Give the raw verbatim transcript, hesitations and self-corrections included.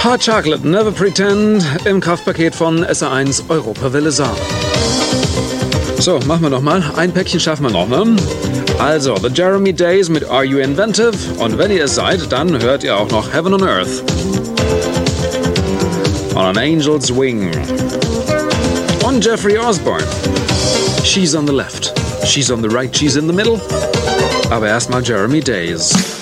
Hot Chocolate, Never Pretend im Kraftpaket von S R eins Europawelle Saar. So, machen wir noch mal. Ein Päckchen schaffen wir noch, ne? Also, The Jeremy Days mit Are You Inventive? Und wenn ihr es seid, dann hört ihr auch noch Heaven on Earth. On an Angel's Wing. Und Jeffrey Osborne. She's on the left. She's on the right. She's in the middle. Aber erstmal Jeremy Days.